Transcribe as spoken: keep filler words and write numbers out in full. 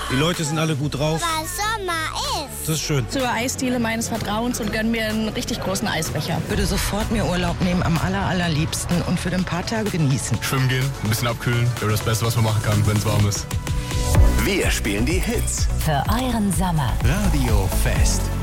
Die Leute sind alle gut drauf. Weil Sommer ist. Das ist schön. Zur Eisdiele meines Vertrauens und gönn mir einen richtig großen Eisbecher. Würde sofort mir Urlaub nehmen, am aller, allerliebsten und für ein paar Tage genießen. Schwimmen gehen, ein bisschen abkühlen. Wäre das Beste, was man machen kann, wenn es warm ist. Wir spielen die Hits für euren Sommer. Radio Fest.